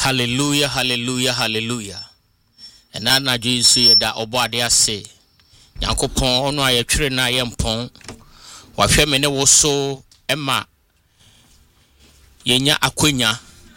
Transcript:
Hallelujah, hallelujah, hallelujah. And na Jesus da obade ase. Nyankopon ono ayetwere na yempon. Wahwe me ne wo so ema yenya akwanya